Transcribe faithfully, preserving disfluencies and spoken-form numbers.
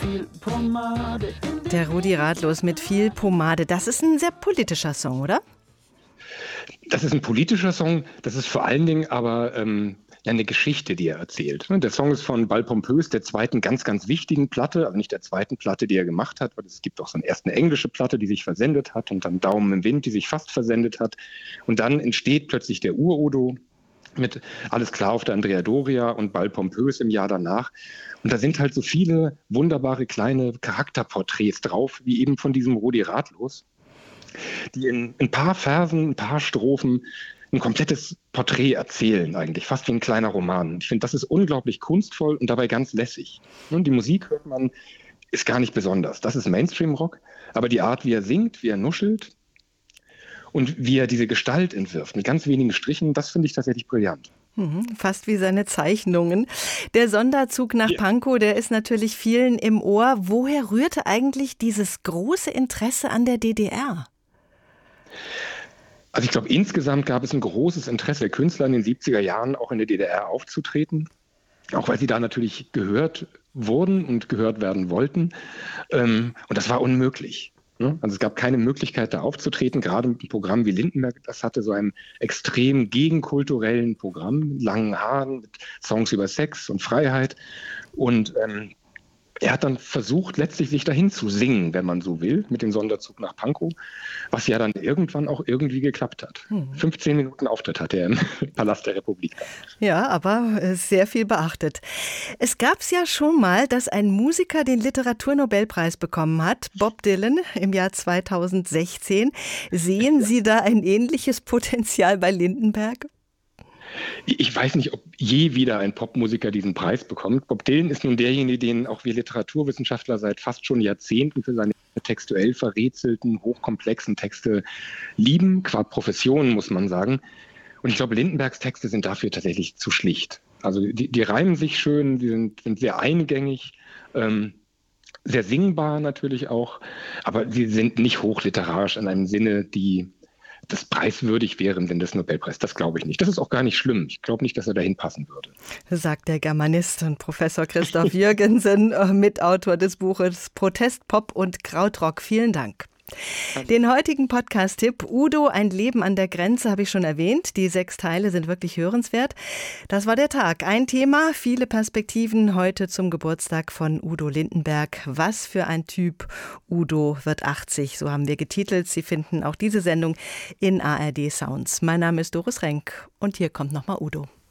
viel Pomade. Der Rudi Ratlos mit viel Pomade. Das ist ein sehr politischer Song, oder? Das ist ein politischer Song. Das ist vor allen Dingen aber ähm, ja, eine Geschichte, die er erzählt. Der Song ist von Bal Pompös, der zweiten ganz, ganz wichtigen Platte, aber nicht der zweiten Platte, die er gemacht hat, weil es gibt auch so eine erste englische Platte, die sich versendet hat und dann Daumen im Wind, die sich fast versendet hat. Und dann entsteht plötzlich der Ur-Udo mit Alles klar auf der Andrea Doria und Bal Pompös im Jahr danach. Und da sind halt so viele wunderbare kleine Charakterporträts drauf, wie eben von diesem Rudi Ratlos, die in ein paar Versen, ein paar Strophen ein komplettes Porträt erzählen eigentlich, fast wie ein kleiner Roman. Ich finde, das ist unglaublich kunstvoll und dabei ganz lässig. Und die Musik, hört man, ist gar nicht besonders. Das ist Mainstream-Rock, aber die Art, wie er singt, wie er nuschelt und wie er diese Gestalt entwirft, mit ganz wenigen Strichen, das finde ich tatsächlich brillant. Mhm, fast wie seine Zeichnungen. Der Sonderzug nach Ja. Pankow, der ist natürlich vielen im Ohr. Woher rührte eigentlich dieses große Interesse an der D D R? Also ich glaube, insgesamt gab es ein großes Interesse der Künstler in den siebziger Jahren, auch in der D D R aufzutreten. Auch weil sie da natürlich gehört wurden und gehört werden wollten. Und das war unmöglich. Also es gab keine Möglichkeit, da aufzutreten, gerade mit einem Programm wie Lindenberg. Das hatte so einem extrem gegenkulturellen Programm, mit langen Haaren, mit Songs über Sex und Freiheit. Und ähm, er hat dann versucht, letztlich sich dahin zu singen, wenn man so will, mit dem Sonderzug nach Pankow, was ja dann irgendwann auch irgendwie geklappt hat. Hm. fünfzehn Minuten Auftritt hat er im Palast der Republik. Ja, aber sehr viel beachtet. Es gab es ja schon mal, dass ein Musiker den Literaturnobelpreis bekommen hat, Bob Dylan, im Jahr zweitausendsechzehn. Sehen Sie da ein ähnliches Potenzial bei Lindenberg? Ich weiß nicht, ob je wieder ein Popmusiker diesen Preis bekommt. Bob Dylan ist nun derjenige, den auch wir Literaturwissenschaftler seit fast schon Jahrzehnten für seine textuell verrätselten, hochkomplexen Texte lieben, qua Profession, muss man sagen. Und ich glaube, Lindenbergs Texte sind dafür tatsächlich zu schlicht. Also die, die reimen sich schön, die sind, sind sehr eingängig, ähm, sehr singbar natürlich auch, aber sie sind nicht hochliterarisch in einem Sinne, die das preiswürdig wäre im Sinne des Nobelpreises. Das glaube ich nicht. Das ist auch gar nicht schlimm. Ich glaube nicht, dass er dahin passen würde. Sagt der Germanist und Professor Christoph Jürgensen, Mitautor des Buches Protest, Pop und Krautrock. Vielen Dank. Den heutigen Podcast-Tipp Udo, ein Leben an der Grenze, habe ich schon erwähnt. Die sechs Teile sind wirklich hörenswert. Das war der Tag. Ein Thema, viele Perspektiven heute zum Geburtstag von Udo Lindenberg. Was für ein Typ. Udo wird achtzig, so haben wir getitelt. Sie finden auch diese Sendung in A R D Sounds. Mein Name ist Doris Renk und hier kommt nochmal Udo.